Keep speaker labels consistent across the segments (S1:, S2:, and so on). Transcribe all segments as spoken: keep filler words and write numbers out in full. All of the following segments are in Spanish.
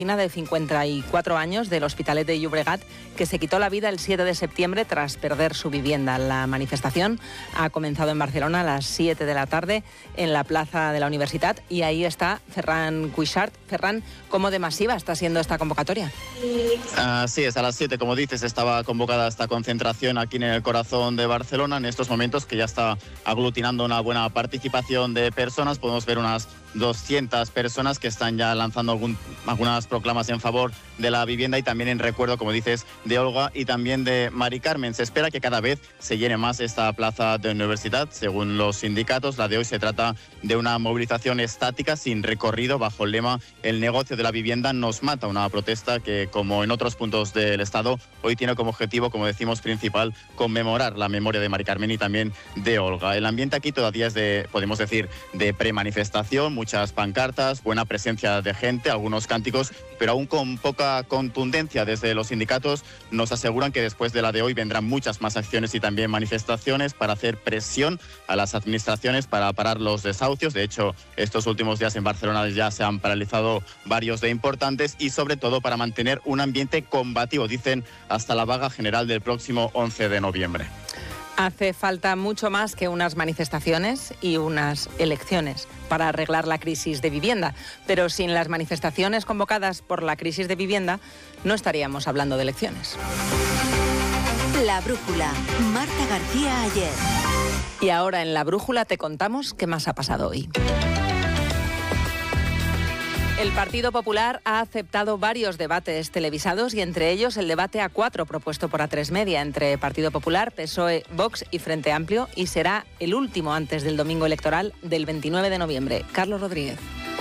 S1: de cincuenta y cuatro años del Hospitalet de Llobregat, que se quitó la vida el siete de septiembre tras perder su vivienda. La manifestación ha comenzado en Barcelona a las siete de la tarde en la plaza de la Universitat y ahí está Ferran Cuixart. Ferran, ¿cómo de masiva está siendo esta convocatoria?
S2: Así es, a las siete, como dices, estaba convocada esta concentración aquí en el corazón de Barcelona. En estos momentos que ya está aglutinando una buena participación de personas, podemos ver unas doscientas personas que están ya lanzando algún, algunas proclamas en favor de la vivienda y también en recuerdo, como dices, de Olga y también de Mari Carmen. Se espera que cada vez se llene más esta plaza de Universitat. Según los sindicatos, la de hoy se trata de una movilización estática sin recorrido bajo el lema "El negocio de la vivienda nos mata", una protesta que, como en otros puntos del Estado, hoy tiene como objetivo, como decimos, principal conmemorar la memoria de Mari Carmen y también de Olga. El ambiente aquí todavía es de, podemos decir, de premanifestación, muchas pancartas, buena presencia de gente, algunos cánticos, pero aún con poca contundencia. Desde los sindicatos nos aseguran que después de la de hoy vendrán muchas más acciones y también manifestaciones para hacer presión a las administraciones para parar los desahucios. De hecho, estos últimos días en Barcelona ya se han paralizado varios de importantes y sobre todo para mantener un ambiente combativo, dicen, hasta la vaga general del próximo once de noviembre.
S1: Hace falta mucho más que unas manifestaciones y unas elecciones para arreglar la crisis de vivienda. Pero sin las manifestaciones convocadas por la crisis de vivienda, no estaríamos hablando de elecciones.
S3: La Brújula, Marta García Ayer.
S1: Y ahora en La Brújula te contamos qué más ha pasado hoy. El Partido Popular ha aceptado varios debates televisados y entre ellos el debate a cuatro propuesto por A tres Media entre Partido Popular, P S O E, Vox y Frente Amplio, y será el último antes del domingo electoral del veintinueve de noviembre. Carlos Rodríguez.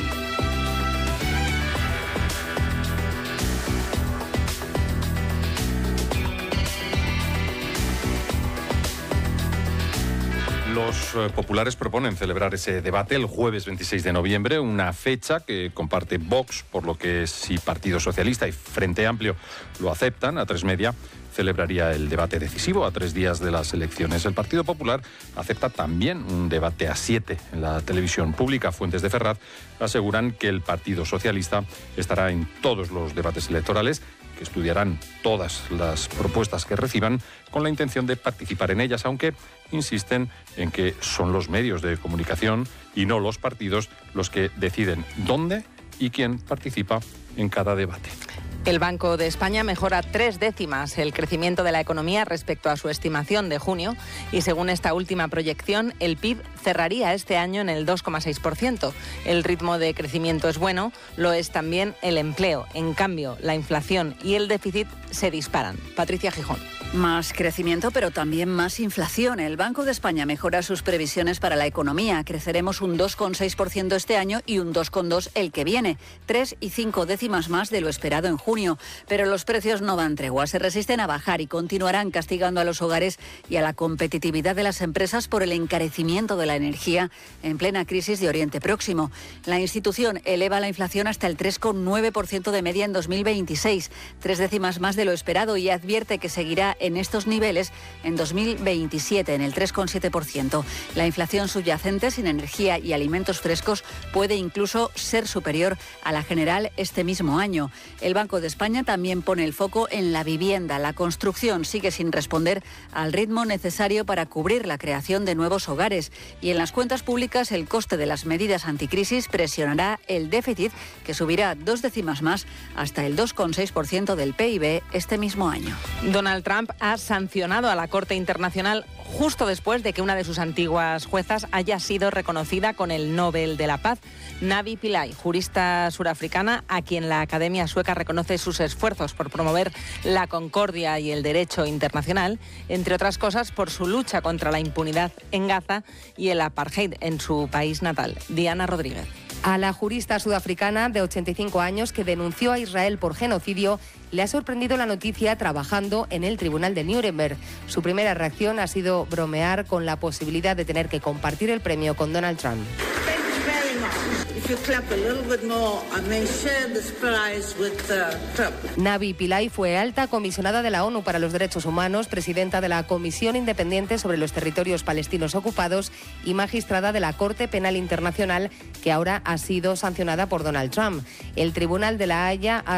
S4: Los eh, populares proponen celebrar ese debate el jueves veintiséis de noviembre, una fecha que comparte Vox, por lo que si Partido Socialista y Frente Amplio lo aceptan, A tres Media celebraría el debate decisivo a tres días de las elecciones. El Partido Popular acepta también un debate a siete en la televisión pública. Fuentes de Ferraz aseguran que el Partido Socialista estará en todos los debates electorales, que estudiarán todas las propuestas que reciban con la intención de participar en ellas, aunque insisten en que son los medios de comunicación y no los partidos los que deciden dónde y quién participa en cada debate.
S1: El Banco de España mejora tres décimas el crecimiento de la economía respecto a su estimación de junio y según esta última proyección, el P I B cerraría este año en el dos coma seis por ciento. El ritmo de crecimiento es bueno, lo es también el empleo. En cambio, la inflación y el déficit se disparan. Patricia Gijón.
S5: Más crecimiento, pero también más inflación. El Banco de España mejora sus previsiones para la economía. Creceremos un dos coma seis por ciento este año y un dos coma dos por ciento el que viene. Tres y cinco décimas más de lo esperado en junio. Pero los precios no dan tregua. Se resisten a bajar y continuarán castigando a los hogares y a la competitividad de las empresas por el encarecimiento de la energía en plena crisis de Oriente Próximo. La institución eleva la inflación hasta el tres coma nueve por ciento de media en dos mil veintiséis. Tres décimas más de lo esperado y advierte que seguirá en estos niveles en dos mil veintisiete, en el tres coma siete por ciento. La inflación subyacente sin energía y alimentos frescos puede incluso ser superior a la general este mismo año. El Banco de España también pone el foco en la vivienda. La construcción sigue sin responder al ritmo necesario para cubrir la creación de nuevos hogares. Y en las cuentas públicas el coste de las medidas anticrisis presionará el déficit, que subirá dos décimas más hasta el dos coma seis por ciento del P I B este mismo año.
S1: Donald Trump ha sancionado a la Corte Internacional justo después de que una de sus antiguas juezas haya sido reconocida con el Nobel de la Paz. Navi Pillay, jurista surafricana a quien la Academia Sueca reconoce sus esfuerzos por promover la concordia y el derecho internacional, entre otras cosas por su lucha contra la impunidad en Gaza y el apartheid en su país natal. Diana Rodríguez.
S6: A la jurista sudafricana de ochenta y cinco años que denunció a Israel por genocidio le ha sorprendido la noticia trabajando en el Tribunal de Nuremberg. Su primera reacción ha sido bromear con la posibilidad de tener que compartir el premio con Donald Trump. Navi Pillay fue alta comisionada de la ONU para los Derechos Humanos, presidenta de la Comisión Independiente sobre los Territorios Palestinos Ocupados y magistrada de la Corte Penal Internacional, que ahora ha sido sancionada por Donald Trump. El Tribunal de la Haya ha